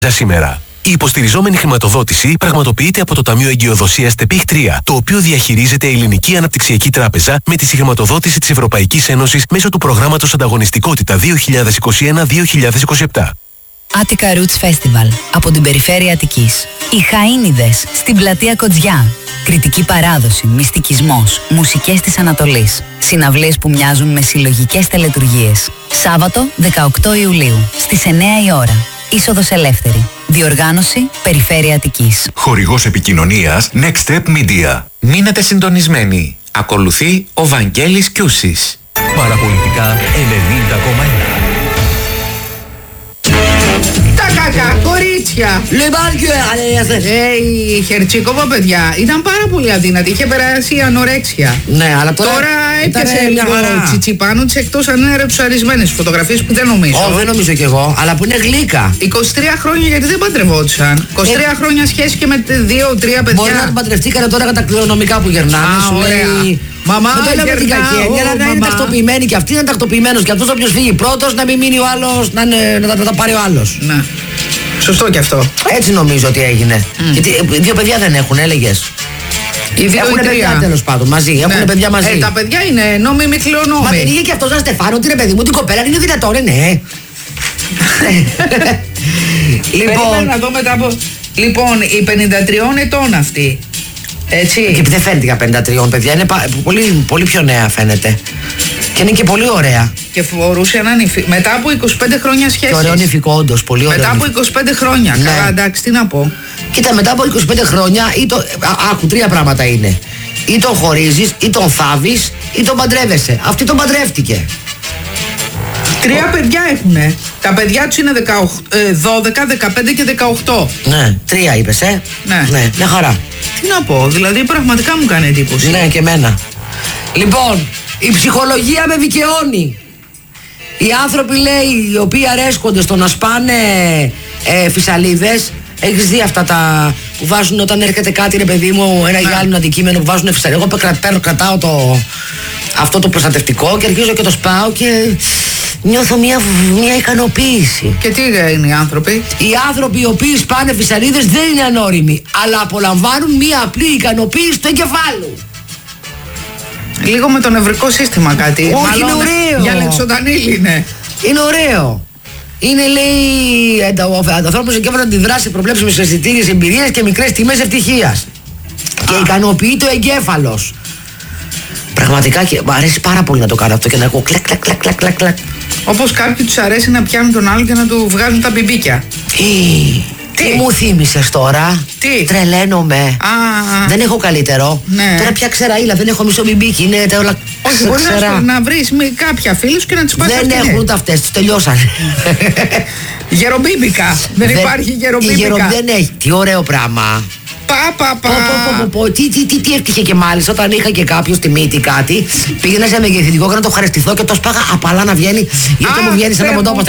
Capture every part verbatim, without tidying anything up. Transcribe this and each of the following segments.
σήμερα. Η υποστηριζόμενη χρηματοδότηση πραγματοποιείται από το Ταμείο Εγκυοδοσίας ΤΕΠΙΧ τρία, το οποίο διαχειρίζεται η Ελληνική Αναπτυξιακή Τράπεζα με τη συγχρηματοδότηση της Ευρωπαϊκής Ένωσης μέσω του προγράμματος Ανταγωνιστικότητα δύο χιλιάδες είκοσι ένα δύο χιλιάδες είκοσι επτά. Attica Roots Festival από την περιφέρεια Αττικής. Οι Χαΐνιδες στην πλατεία Κοτζιά. Κριτική παράδοση, μυστικισμός, μουσικές της Ανατολής. Συναυλίες που μοιάζουν με συλλογικές τελετουργίες. Σάββατο δεκαοκτώ Ιουλίου στις εννέα η ώρα. Είσοδος ελεύθερη. Διοργάνωση Περιφέρεια Αττικής. Χορηγός επικοινωνίας Next Step Media. Μείνετε συντονισμένοι. Ακολουθεί ο Βαγγέλης Κιούσης. Παραπολιτικά ενενήντα κόμμα ένα. Τα κακά κορίτσια. Ε, η Χερτσίκοβα, παιδιά, ήταν πάρα πολύ αδύνατη. Είχε περάσει η ανορέξια. Ναι, αλλά τώρα, τώρα έπιασε λίγο τσιτσιπάνου τη, εκτός αν είναι ρεψαρισμένες φωτογραφίες που δεν νομίζω. Όχι, δεν νομίζω κι εγώ, αλλά που είναι γλύκα. είκοσι τρία χρόνια, γιατί δεν παντρευόντουσαν. είκοσι τρία ε, χρόνια σχέση και με δύο τρία παιδιά. Μπορεί να την παντρευτήκανε τώρα για τα κληρονομικά που γερνάνε. Α, σου λέει. Μαμά, δεν το λέμε την κακία. Για να είναι τακτοποιημένοι και αυτοί, να είναι τακτοποιημένος. Και αυτός όποιος φύγει πρώτος, να μην μείνει ο άλλος, να, να, να, να τα πάρει ο άλλος. Ναι. Σωστό κι αυτό. Έτσι νομίζω ότι έγινε. Mm. Γιατί δύο παιδιά δεν έχουν, έλεγες. Οι δύο έχουν παιδιά τέλος πάντων μαζί. Ναι. Έχουν παιδιά μαζί. Ε, τα παιδιά είναι νόμιμοι κληρονόμοι. Μα δεν είχε και αυτός να Στεφάνο, ότι είναι παιδί μου, την κοπέλα είναι δυνατόν, ναι. Λοιπόν, να δω μετά από. Λοιπόν, οι πενήντα τριών ετών αυτή. Έτσι. Και δεν φαίνεται για πενήντα τρία, παιδιά. Είναι πολύ, πολύ πιο νέα φαίνεται. Και είναι και πολύ ωραία. Και φορούσε έναν υφικό. Μετά από είκοσι πέντε χρόνια σχέση. Και ωραίο νηφικό, όντως. Πολύ ωραίο. Μετά από είκοσι πέντε χρόνια. Ναι. Καλά, εντάξει, τι να πω. Κοίτα, μετά από είκοσι πέντε χρόνια, ή το, α, άκου, τρία πράγματα είναι. Ή τον χωρίζεις, ή τον θάβεις, ή τον παντρεύεσαι. Αυτή τον παντρεύτηκε. Τρία Ο... παιδιά έχουνε. Τα παιδιά τους είναι δώδεκα, δεκαπέντε και δεκαοκτώ. Ναι, τρία είπες, ε. Ναι. Ναι, μια χαρά. Τι να πω, δηλαδή πραγματικά μου κάνει εντύπωση. Ναι, και εμένα. Λοιπόν, η ψυχολογία με δικαιώνει. Οι άνθρωποι, λέει, οι οποίοι αρέσκονται στο να σπάνε ε, φυσαλίδες. Έχεις δει αυτά τα που βάζουν όταν έρχεται κάτι, ρε παιδί μου, ένα γυάλινο αντικείμενο που βάζουν φυσαλίδες. Εγώ παίρνω, κρατάω το, αυτό το προστατευτικό και αρχίζω και το σπάω και νιώθω μια, μια ικανοποίηση. Και τι είναι οι άνθρωποι? Οι άνθρωποι οι οποίοι σπάνε φυσαλίδες δεν είναι ανώριμοι, αλλά απολαμβάνουν μια απλή ικανοποίηση του εγκεφάλου. Λίγο με το νευρικό σύστημα κάτι. Όχι, μάλλον είναι ωραίο. Για λεξοτανίλη είναι. Είναι ωραίο. Είναι, λέει, ο ανθρώπινο εγκέφαλο αντιδράσει σε προβλέψιμες αισθητήριες εμπειρίες και μικρές τιμές ευτυχίας. Και ικανοποιεί το εγκέφαλος. Πραγματικά και μου αρέσει πάρα πολύ να το κάνω αυτό και να ακούω κλακ, κλακ, κλακ, κλακ, κλακ, κλακ. Όπως κάποιοι τους αρέσει να πιάνουν τον άλλο και να του βγάζουν τα μπιμπίκια. Τι, τι μου θύμισες τώρα? Τι? Τρελαίνομαι. Α, δεν έχω καλύτερο. Ναι. Τώρα πια ξεραίλα, δεν έχω μισό μπιμπίκι. Είναι τα όλα. Όχι, μπορεί να, να βρεις κάποια φίλους και να τις πας. Δεν αυτήν. έχουν ούτε αυτές, τους τελειώσαν. Γερομπίμπικα. Δεν, δεν υπάρχει γερομπίμπικα. Γερο, δεν έχει. Τι ωραίο πράγμα. Πα, πα, πα. Πω, πω, πω, πω. Τι, τι, τι, τι έτυχε και μάλιστα όταν είχα και κάποιο στη μύτη κάτι. Πήγαινα σε μεγεθυντικό και να το ευχαριστηθώ και το σπάγα απαλά να βγαίνει. Γιατί μου βγαίνει σαν να μοντόπα.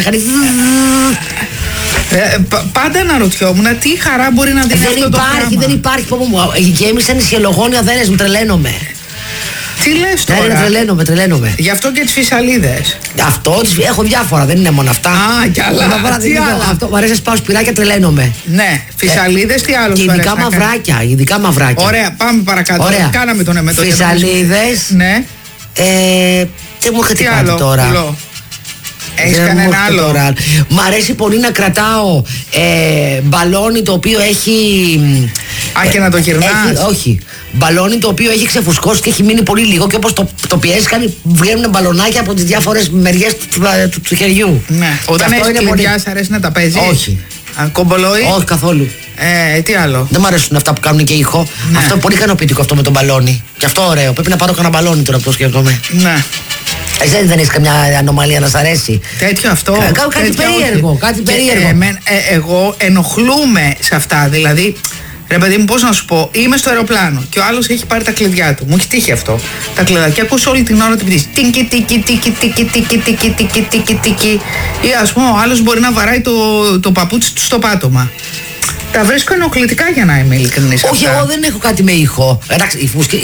Ε, πάντα αναρωτιόμουν τι χαρά μπορεί να δει αυτό το πράγμα. Δεν υπάρχει, δεν υπάρχει. Πω, μου γέμισαν οι σχελογόνια δένες μου, τρελαίνομαι. Τι λες τώρα? Ναι, τρελαίνομαι, τρελαίνομαι. Γι' αυτό και τις φυσαλίδες. Αυτό, έχω διάφορα, δεν είναι μόνο αυτά. Α, κι άλλα. Τι άλλα. Αυτό, μου αρέσει να σπάω σπυράκια, τρελαίνομαι. Ναι, φυσαλίδες, τι άλλο. Και ειδικά μαυράκια, ειδικά μαυράκια. Ωραία, πάμε παρακάτω. Ωραία. Κάναμε τον εμετό. Φυσαλίδες. Ναι. Ε, δεν μου έρχεται κάτι τώρα. Πουλό. Έχεις κανένα άλλο? Τώρα. Μ' αρέσει πολύ να κρατάω ε, μπαλόνι το οποίο έχει. Α, και να το γυρνάς? Έχει, όχι. Μπαλόνι το οποίο έχει ξεφουσκώσει και έχει μείνει πολύ λίγο και όπως το, το πιέζεις κάνει, βγαίνουν μπαλονάκια από τις διάφορες μεριές του, του, του χεριού. Ναι. Όταν έχεις κλειδιά, πολύ... σ' αρέσει να τα παίζεις? Όχι. Α, κομπολόι? Όχι καθόλου. Ε, τι άλλο? Δεν μου αρέσουν αυτά που κάνουν και ήχο. Ναι. Αυτό πολύ ικανοποιητικό αυτό με τον μπαλόνι. Και αυτό ωραίο. Πρέπει να πάρω κανένα μπαλόνι τώρα που το σκέφτομαι. Ναι. Εσύ δεν έχεις καμιά ανομαλία να σ' αρέσει? Τέτοιο αυτό. Κα, κάτι τέτοιο, περίεργο. Κάτι περίεργο. Ε, ε, ε, εγώ ενοχλούμαι σε αυτά. Δηλαδή, ρε παιδί μου, πώς να σου πω, είμαι στο αεροπλάνο και ο άλλος έχει πάρει τα κλειδιά του. Μου έχει τύχει αυτό. Τα κλειδιά. Και ακούς όλη την ώρα την πτήση. Τίκι, τίκι, τίκι, τίκι, τίκι, τίκι, τίκι, τίκι, τίκι. Ή ας πούμε, ο άλλος μπορεί να βαράει το, το παπούτσι του στο πάτωμα. Τα βρίσκω ενοχλητικά για να είμαι ειλικρινής. Όχι, εγώ δεν έχω κάτι με ήχο. Εντάξει, η φούσκη.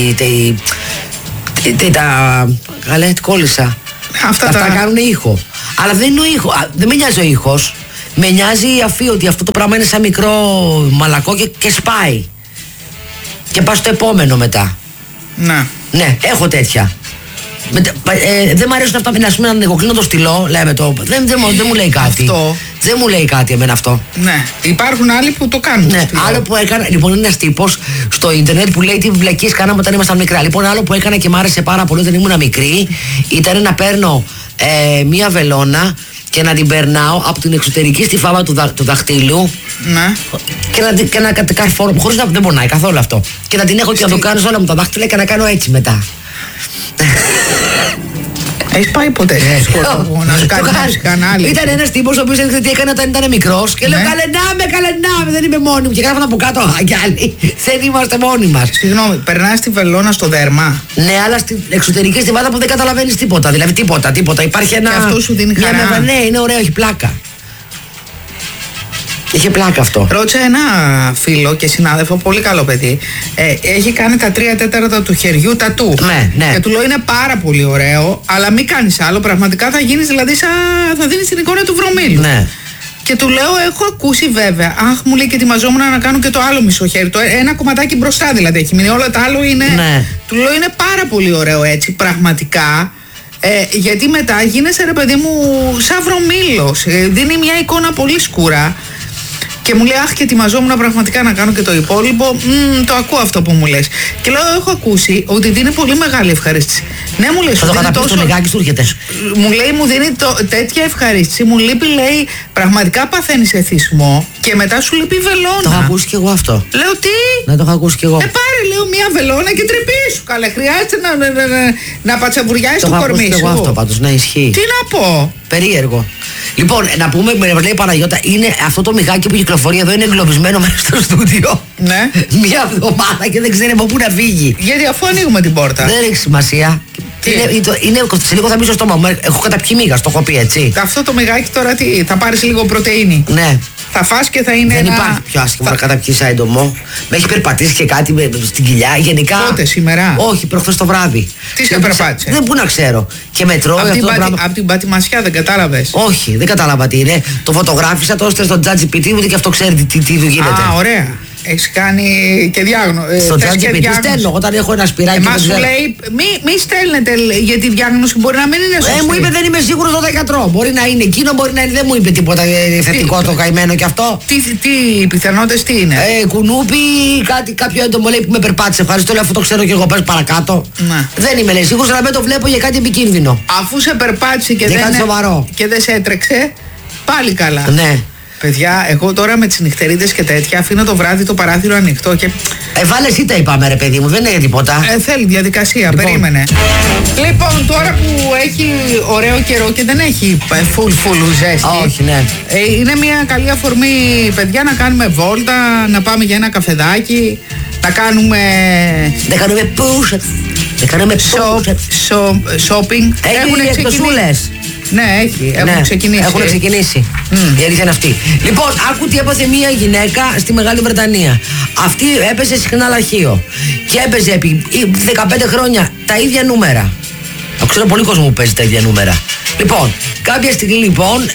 Τα. Καλέ, κόλλησα. Αυτά, Αυτά τα... κάνουν ήχο. Αλλά δεν είναι ο ήχο. Δεν με νοιάζει ο ήχος. Με νοιάζει η αφή ότι αυτό το πράγμα είναι σαν μικρό μαλακό και, και σπάει. Και πας στο επόμενο μετά. Να. Ναι, έχω τέτοια. Με, ε, δεν μου αρέσουν αυτά. Να πούμε, να νοικοκλίνω το στυλό, λέμε το. Δεν, δεν, δεν μου λέει κάτι. Αυτό. Δεν μου λέει κάτι εμένα αυτό. Ναι. Υπάρχουν άλλοι που το κάνουν. Ναι, το άλλο που έκανα. Λοιπόν, είναι ένα τύπο στο ίντερνετ που λέει τι βλακίες κάναμε όταν ήμασταν μικρά. Λοιπόν, άλλο που έκανα και μ' άρεσε πάρα πολύ όταν ήμουν μικρή ήταν να παίρνω ε, μία βελόνα και να την περνάω από την εξωτερική στη φάβα του, δα, του δαχτύλου. Ναι. Και να, και να καρφορώ. Χωρίς να. Δεν πονάει καθόλου αυτό. Και να την έχω και να το κάνω σε όλα μου τα δάχτυλα και να κάνω έτσι μετά. Έχεις πάει ποτέ σκότω να σου κάνει ψυχανάλυση? Ήταν ένας τύπος ο οποίος έδειξε τι έκανε όταν ήταν μικρός και λέω καλενάμε, καλενάμε, δεν είμαι μόνη μου. Και γράφαν από κάτω κι άλλοι. Δεν είμαστε μόνοι μας. Συγγνώμη, περνάς τη βελόνα στο δέρμα? Ναι, αλλά στην εξωτερική στιβάδα που δεν καταλαβαίνεις τίποτα. Δηλαδή τίποτα, τίποτα. Υπάρχει ένα. Και αυτό σου δίνει χαρά? Μια, ναι, είναι ωραίο, έχει πλάκα. Είχε πλάκα αυτό. Ρώτησα ένα φίλο και συνάδελφο, πολύ καλό παιδί. Ε, έχει κάνει τα τρία τέταρτα του χεριού τατού. Ναι, ναι. Και του λέω είναι πάρα πολύ ωραίο, αλλά μην κάνεις άλλο. Πραγματικά θα γίνεις, δηλαδή, σαν, θα δίνεις την εικόνα του βρωμίλου. Ναι. Και του λέω, έχω ακούσει βέβαια. Αχ, μου λέει και ετοιμαζόμουν να κάνω και το άλλο μισό χέρι. Το ένα κομματάκι μπροστά δηλαδή έχει μείνει. Όλα τα άλλο είναι. Ναι. Του λέω είναι πάρα πολύ ωραίο έτσι, πραγματικά. Ε, γιατί μετά γίνεσαι ρε παιδί μου σαν βρωμίλος. Ε, δίνει μια εικόνα πολύ σκούρα. Και μου λέει, αχ, και ετοιμαζόμουν πραγματικά να κάνω και το υπόλοιπο. Μ, το ακούω αυτό που μου λες. Και λέω, έχω ακούσει ότι δίνει πολύ μεγάλη ευχαρίστηση. Ναι, μου λέει, θα το καταπείς το λιγάκι σου έρχεται. Μου λέει, μου δίνει το, τέτοια ευχαρίστηση. Μου λείπει, λέει, πραγματικά παθαίνεις εθισμό και μετά σου λείπει βελόνα. Το έχω ακούσει κι εγώ αυτό. Λέω, τι? Να το έχω ακούσει κι εγώ. Ε, πάρε, λέω, μία βελόνα και τρυπήσου. Καλέ, χρειάζεται να, να, να, να, να πατσαβουριάσεις το κορμί σου. Το έχω ακούσει κι εγώ αυτό πάντως, να ισχύει. Τι να πω. Περίεργο. Λοιπόν, να πούμε, με λέει η Παναγιώτα, είναι αυτό το μυγάκι που κυκλοφορεί εδώ, είναι εγκλωβισμένο μέσα στο στούντιο. Ναι. Μια εβδομάδα και δεν ξέρει από πού να φύγει. Γιατί αφού ανοίγουμε την πόρτα. Δεν έχει σημασία. Είναι, το, είναι, σε λίγο θα μπει στο στόμα μου. Έχω καταπιεί μίγα, το έχω πει έτσι. Αυτό το μυγάκι τώρα τι, θα πάρεις λίγο πρωτεΐνη. Ναι. Θα φας και θα είναι. Δεν ένα... υπάρχει πιο άσχημο θα... να καταπιείς έντομο. Με έχει περπατήσει και κάτι με, στην κοιλιά. Γενικά. Πότε, σήμερα? Όχι, προχθές το βράδυ. Τι σε περπάτησε? Δεν πού να ξέρω. Και μετρώ. Από την, πράγμα... απ την πατημασιά δεν κατάλαβες? Όχι, δεν κατάλαβα τι είναι. Το φωτογράφησα, το έστειλα στο ChatGPT μου και αυτό ξέρει τι, τι, τι του γίνεται. Α, ωραία. Έχεις κάνει και διάγνωση. Στο ChatGPT στέλνω όταν έχω ένα σπυράκι. Εμάς σου λέει μη, μη στέλνετε γιατί η διάγνωση μπορεί να μην είναι σωστή. Ε, μου είπε δεν είμαι σίγουρος το γιατρό. Μπορεί να είναι εκείνο, μπορεί να είναι. Δεν μου είπε τίποτα θετικό το καημένο κι αυτό. Τι, τι πιθανότητες τι είναι? Ε, κουνούπι, κάτι, κάποιο έντομο λέει που με περπάτησε. Ευχαριστώ, λέω, αφού το ξέρω και εγώ, πες παρακάτω. Να. Δεν είμαι λέει σίγουρος, αλλά δεν το βλέπω για κάτι επικίνδυνο. Αφού σε περπάτησε και δεν, δεν, σοβαρό. και δεν σε έτρεξε, πάλι καλά. Ναι. Παιδιά, εγώ τώρα με τις νυχτερίδες και τέτοια αφήνω το βράδυ το παράθυρο ανοιχτό και. Ε, βάλε εσύ τα είπαμε, ρε παιδί μου, δεν είναι για τίποτα. Ε, θέλει διαδικασία, λοιπόν. Περίμενε. Λοιπόν, τώρα που έχει ωραίο καιρό και δεν έχει full full ζέστη. Όχι, ναι. Ε, είναι μια καλή αφορμή, παιδιά, να κάνουμε βόλτα, να πάμε για ένα καφεδάκι, να κάνουμε. Να κάνουμε push-ups. Να κάνουμε push-ups. Shopping. Έχουν εκπτωσούλες. Ναι, έχει. Έχουν ναι, ξεκινήσει. Έχουν ξεκινήσει. Mm. Η αλήθεια είναι αυτή. Λοιπόν, άκου τι έπαθε μια γυναίκα στη Μεγάλη Βρετανία. Αυτή έπαιζε συχνά λαχείο. Και έπαιζε επί δεκαπέντε χρόνια τα ίδια νούμερα. Το ξέρω πολύ κόσμο που παίζει τα ίδια νούμερα. Λοιπόν, κάποια στιγμή λοιπόν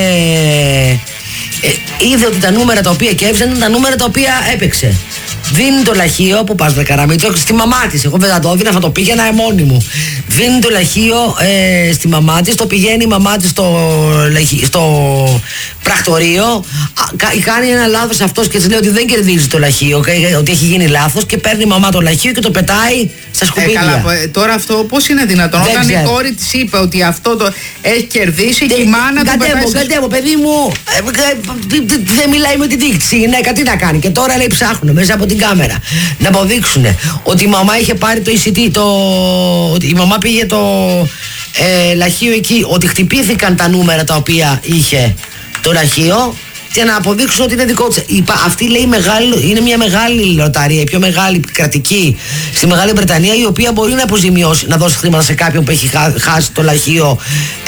ε, ε, είδε ότι τα νούμερα τα οποία κέρδιζαν ήταν τα νούμερα τα οποία έπαιξε. Δίνει το λαχείο που πας Καραμίτσο στη μαμά της. Εγώ δεν θα το έδινα, θα το πήγαινα μόνη μου. Δίνει το λαχείο ε, στη μαμά της, το πηγαίνει η μαμά της στο, στο πρακτορείο. Κάνει ένα λάθος αυτός και της λέει ότι δεν κερδίζει το λαχείο, ότι έχει γίνει λάθος και παίρνει η μαμά το λαχείο και το πετάει στα σκουπίδια. Ε, καλά, τώρα αυτό πώς είναι δυνατόν? Δεν Όταν ξέρω. Η κόρη της είπε ότι αυτό το έχει κερδίσει και η μάνα του πετάει. Κατέβω, παιδί μου, δεν μιλάει με την δίκηση. Ναι, κάτι να κάνει. Και τώρα λέει ψάχνουν μέσα από την κάμερα να αποδείξουν ότι η μαμά είχε πάρει το εισιτή, το, ότι η μαμά πήγε το ε, λαχείο εκεί, ότι χτυπήθηκαν τα νούμερα τα οποία είχε το λαχείο και να αποδείξουν ότι είναι δικό της. Αυτή λέει μεγάλη, είναι μια μεγάλη λοταρία, η πιο μεγάλη κρατική στη Μεγάλη Βρετανία, η οποία μπορεί να αποζημιώσει, να δώσει χρήματα σε κάποιον που έχει χάσει το λαχείο,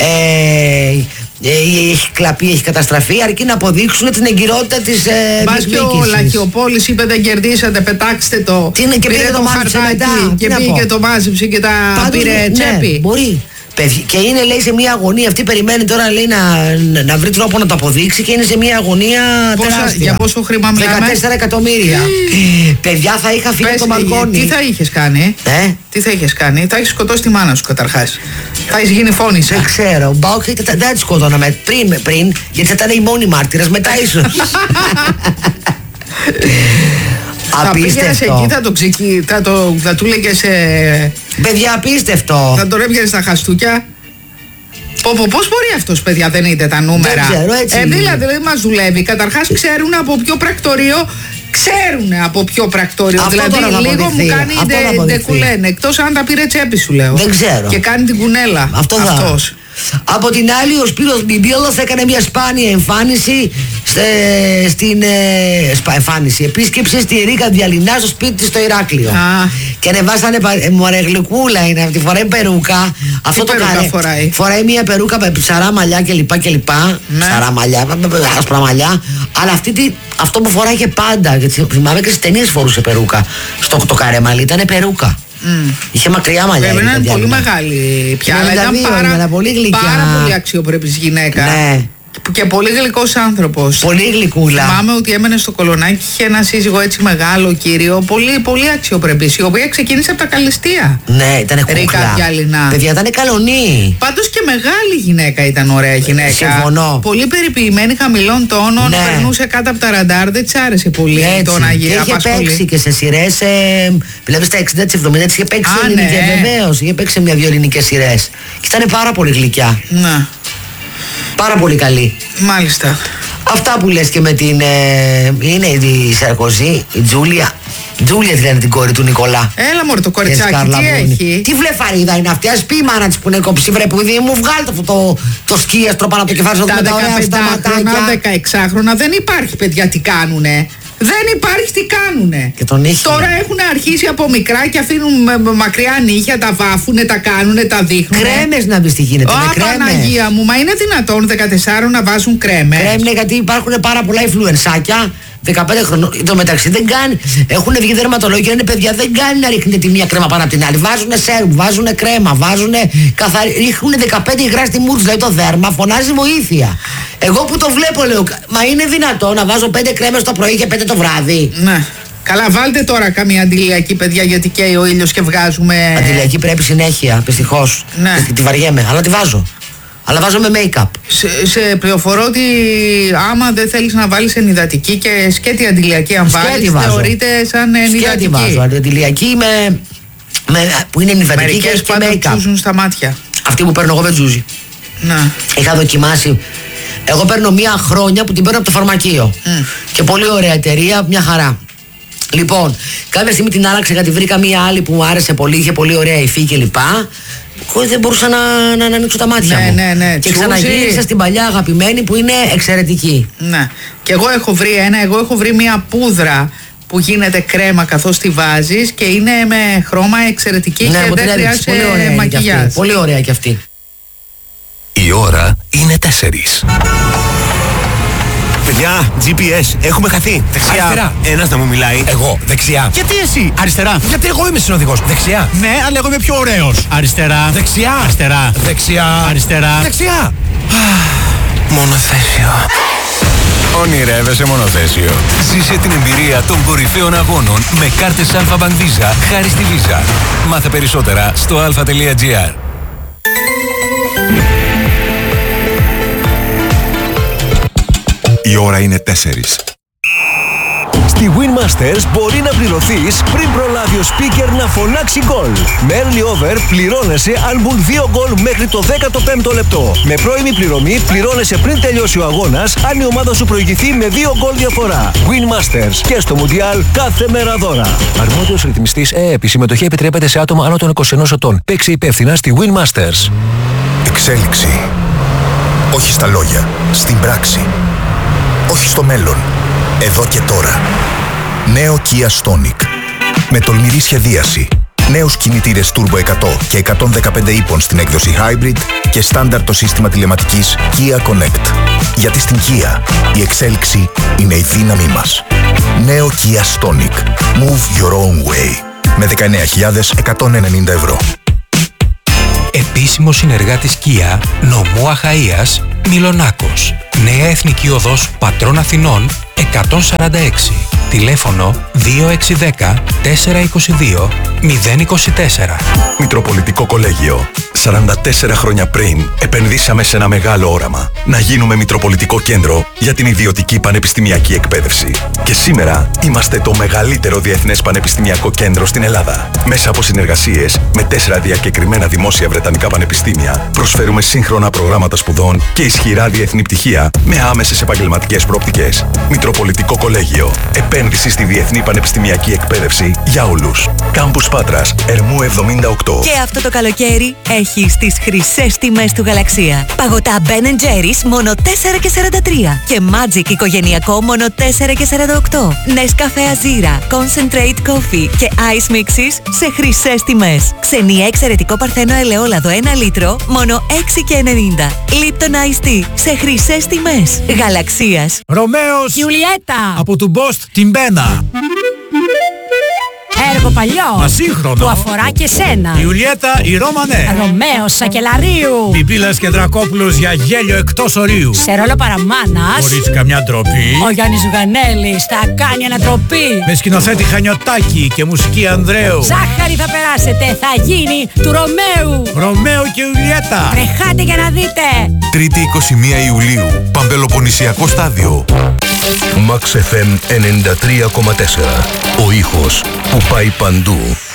ε, έχει κλαπεί, έχει καταστραφεί, αρκεί να αποδείξουν την εγκυρότητα της ε, μπας και ο Λαχιοπόλης είπε δεν κερδίσατε, πετάξτε το. Τι είναι, και πήρε το, το χαρτάκι και πήγε και το μάζεψε και τα πάντως, πήρε τσέπη. Ναι, μπορεί. Και είναι, λέει, σε μια αγωνία. Αυτή περιμένει τώρα, λέει, να, να βρει τρόπο να το αποδείξει και είναι σε μια αγωνία πόσα, τεράστια. Για πόσο χρήμα μιλάμε? δεκατέσσερα εκατομμύρια. Παιδιά, θα είχα φύγει από το μπαλκόνι. Τι θα είχες κάνει? Ε? Τι θα είχες κάνει? Θα έχεις σκοτώσει τη μάνα σου καταρχάς. Θα έχεις γίνει φόνησα. Δεν ξέρω. Μπάουκ, δεν τη σκοτώναμε πριν, πριν, γιατί θα ήταν οι μόνοι μάρτυρες. Μετά ίσως. Θα πήγαινες εκεί, θα το ξυκεί, θα, το, θα του λέγες ε... παιδιά, απίστευτο. Θα τον έβγαινες στα χαστούκια. Πω, πω, πώς μπορεί αυτός, παιδιά, δεν είδε τα νούμερα? Δεν ξέρω, έτσι. Ε, δηλαδή δεν μας δουλεύει. Καταρχάς ξέρουν από ποιο πρακτορείο. Ξέρουν από ποιο πρακτορείο. Αυτό δηλαδή λίγο μου κάνει ντεκουλέν. Εκτός αν τα πήρε τσέπη, σου λέω. Δεν ξέρω. Και κάνει την κουνέλα. Αυτό αυτός. Από την άλλη, ο Σπύρος Μπιμπίλος έκανε μια σπάνια εμφάνιση στε, στην ε, σπα, εμφάνιση, επίσκεψη στη Ρίκα Διαλυνά στο σπίτι της στο Ηράκλειο. Α. Και ανεβάσανε ε, μωρέ γλυκούλα είναι αυτή, φοράει περούκα. Αυτό τι το περούκα φοράει? Φοράει μια περούκα με ψαρά μαλλιά κλπ. κλπ. Ναι. Ψαρά μαλλιά, άσπρα μαλλιά. Αλλά αυτή τη, αυτό που φοράει και πάντα, γιατί θυμάμαι και στις ταινίες φορούσε περούκα. Στο το καρέμαλι ήταν περούκα. Mm. Είχε μακριά μαλλιά. Βέβαια είναι πολύ μεγάλη πια, αλλά ήταν πάρα πολύ, πάρα πολύ αξιοπρεπής γυναίκα. Ναι. Και πολύ γλυκός άνθρωπος. Πολύ γλυκούλα. Θυμάμαι ότι έμενε στο Κολονάκι, είχε ένα σύζυγο έτσι μεγάλο κύριο, πολύ, πολύ αξιοπρεπής, η οποία ξεκίνησε από τα Καλλιστεία. Ναι, ήταν κούκλα. Ρίκα Διαλυνά. Παιδιά, ήταν καλονή. Πάντως και μεγάλη γυναίκα ήταν, ωραία γυναίκα. Συμφωνώ. Πολύ περιποιημένη, χαμηλών τόνων, ναι. Περνούσε κάτω από τα ραντάρ, δεν της άρεσε πολύ το να γίνει. Είχε παίξει και σε σειρές, ε, δηλαδή στα εξήντα εβδομήντα της είχε παίξει ελληνική, βεβαίως. Είχε παίξει μια δύο ελληνικές σειρές. Και ήταν πάρα πολύ γλυκιά. Ναι. Πάρα πολύ καλή. Μάλιστα. Αυτά που λες και με την. Ε, είναι η Σαρκοζή, η Τζούλια. Τζούλια δηλαδή την κόρη του Νικολά. Έλα μωρέ το κοριτσάκι, τι έχει? Τι βλεφαρίδα είναι αυτή, ας πει η μάνα της που είναι κόψη, βρε παιδί μου, βγάλτε αυτό το, το σκίαστρο πάνω από το κεφάλι σου. Τα δεκαπεντάχρονα, δεκαεξάχρονα δεν υπάρχει, παιδιά, τι κάνουνε. Δεν υπάρχει τι κάνουνε. Και τον είχε. Τώρα έχουν αρχίσει από μικρά και αφήνουν μακριά νύχια, τα βάφουνε, τα κάνουνε, τα δείχνουνε. Κρέμες να δεις τι γίνεται. Ω, Παναγία μου, μα είναι δυνατόν δεκατεσσάρων να βάζουν κρέμες? Κρέμες, γιατί υπάρχουν πάρα πολλά influenceάκια. δεκαπέντε χρονών, το μεταξύ δεν κάνει. Έχουν βγει δερματολόγοι και λένε παιδιά, δεν κάνει να ρίχνετε τη μία κρέμα πάνω από την άλλη. Βάζουνε σέρουμ, βάζουνε κρέμα, βάζουνε καθαρι... ρίχνουν δεκαπέντε υγρά στη μούρτ, δηλαδή το δέρμα φωνάζει βοήθεια. Εγώ που το βλέπω λέω, μα είναι δυνατό να βάζω πέντε κρέμες το πρωί και πέντε το βράδυ? Ναι. Καλά, βάλτε τώρα καμία αντιλιακή, παιδιά, γιατί καίει ο ήλιος και βγάζουμε. Αντιλιακή πρέπει συνέχεια, δυστυχώς. Ναι. Τη βαριέμαι, αλλά τη βάζω. Αλλά βάζω με make-up. Σε, σε πληροφορώ ότι άμα δεν θέλεις να βάλεις ενυδατική και σκέτη αντιλιακή, αν βάλεις, θεωρείται σαν ενυδατική. Σκέτη βάζω, αντιλιακή με, με, που είναι ενυδατική και, και make-up. Τσούζουν στα μάτια. Αυτή που παίρνω εγώ δεν τσούζει. Να. Είχα δοκιμάσει. Εγώ παίρνω μία χρόνια που την παίρνω από το φαρμακείο. Mm. Και πολύ ωραία εταιρεία, μια χαρά. Λοιπόν, κάποια στιγμή την άλλαξα γιατί βρήκα μία άλλη που μου άρεσε πολύ, είχε πολύ ωραία υφή κλπ. Δεν μπορούσα να, να, να ανοίξω τα μάτια ναι, μου. Ναι, ναι. Και ξαναγύρισα στην παλιά αγαπημένη που είναι εξαιρετική. Ναι. Και εγώ έχω βρει ένα, εγώ έχω βρει μια πούδρα που γίνεται κρέμα καθώς τη βάζεις και είναι με χρώμα εξαιρετική, ναι, και δεν χρειάζεται μακιγιάζ. Πολύ ωραία κι αυτή. Η ώρα είναι τέσσερις. Παιδιά, τζι πι ες, έχουμε χαθεί. Δεξιά. Αριστερά. Ένας να μου μιλάει. Εγώ, δεξιά. Γιατί εσύ? Αριστερά. Γιατί εγώ είμαι συνοδηγός. Δεξιά. Ναι, αλλά εγώ είμαι πιο ωραίος. Αριστερά. Δεξιά. Αριστερά. Δεξιά. Αριστερά. Δεξιά. Μονοθέσιο. Ονειρεύεσαι μονοθέσιο? Ζήσε την εμπειρία των κορυφαίων αγώνων με κάρτες Alpha Bank Visa χάρη στη Visa. Μάθε περισσότερα στο alpha τελεία gr. Η ώρα είναι τέσσερις. Στη Winmasters μπορεί να πληρωθείς πριν προλάβει ο speaker να φωνάξει γκολ. Με early over πληρώνεσαι αν μπουν δύο γκολ μέχρι το δέκατο πέμπτο λεπτό. Με πρώιμη πληρωμή πληρώνεσαι πριν τελειώσει ο αγώνας αν η ομάδα σου προηγηθεί με δύο γκολ διαφορά. Winmasters και στο Μουντιάλ κάθε μέρα δώρα. Αρμόδιος ρυθμιστής ΕΕΠ. Η συμμετοχή επιτρέπεται σε άτομα άνω των είκοσι ενός ετών. Παίξε υπεύθυνα στη Winmasters. Εξέλιξη. Όχι στα λόγια, στην πράξη. Όχι στο μέλλον, εδώ και τώρα. Νέο Kia Stonic. Με τολμηρή σχεδίαση. Νέους κινητήρες Turbo εκατό και εκατόν δεκαπέντε ύπων στην έκδοση Hybrid και στάνταρ το σύστημα τηλεματικής Kia Connect. Γιατί στην Kia η εξέλιξη είναι η δύναμή μας. Νέο Kia Stonic. Move your own way. Με δεκαεννέα χιλιάδες εκατόν ενενήντα ευρώ. Επίσης επίσημο συνεργάτης Kia νομού Αχαΐας Μιλονάκος. Νέα Εθνική Οδός Πατρών Αθηνών εκατόν σαράντα έξι. Τηλέφωνο δύο έξι ένα μηδέν τέσσερα είκοσι δύο μηδέν είκοσι τέσσερα. Μητροπολιτικό Κολέγιο. σαράντα τέσσερα χρόνια πριν επενδύσαμε σε ένα μεγάλο όραμα. Να γίνουμε Μητροπολιτικό Κέντρο για την ιδιωτική πανεπιστημιακή εκπαίδευση. Και σήμερα είμαστε το μεγαλύτερο διεθνές πανεπιστημιακό κέντρο στην Ελλάδα. Μέσα από συνεργασίες με τέσσερα διακεκριμένα δημόσια βρετανικά πανεπιστήμια, προσφέρουμε σύγχρονα προγράμματα σπουδών και ισχυρά διεθνή πτυχία με άμεσες επαγγελματικές προοπτικές. Μητροπολιτικό Κολέγιο. Επένδυση στη διεθνή πανεπιστημιακή εκπαίδευση για όλους. Κάμπους Πάτρας, Ερμού εβδομήντα οκτώ. Και αυτό το καλοκαίρι έχει τις χρυσές τιμές του Γαλαξία. Παγωτά Ben and Jerry's μόνο τέσσερα και σαράντα τρία και Magic οικογενειακό μόνο τέσσερα και σαράντα οκτώ. Nescafe Azira, Concentrate Coffee και Ice Mixes σε χρυσές τιμές. Ξενία εξαιρετικό παρθένο ελαιόλαδο ένα λίτρο μόνο έξι και ενενήντα. Lipton Ice Tea σε χρυσές τιμές. Γαλαξίας. Ρωμαίος Γιουλιέτα από του Μπόστ την Μπένα. Έργο παλιό. Ασύγχρονο. Που αφορά και σένα. Ιουλιέτα η Ρώμανε. Ρωμαίος Σακελαρίου. Πιπίλας και Δρακόπουλος για γέλιο εκτός ορίου. Σε ρόλο παραμάνας. Χωρίς καμιά ντροπή. Ο Γιάννης Ζουγανέλης θα κάνει ανατροπή. Με σκηνοθέτη Χανιωτάκη και μουσική Ανδρέου. Ζάχαρη θα περάσετε. Θα γίνει του Ρωμαίου. Ρωμαίο και Ιουλιέτα. Τρεχάτε για να δείτε. Τρίτη είκοσι μία Ιουλίου. Παμπελοποννησιακό στάδιο. Max εφ εμ ενενήντα τρία κόμμα τέσσερα. Ο ήχος που πάει παντού.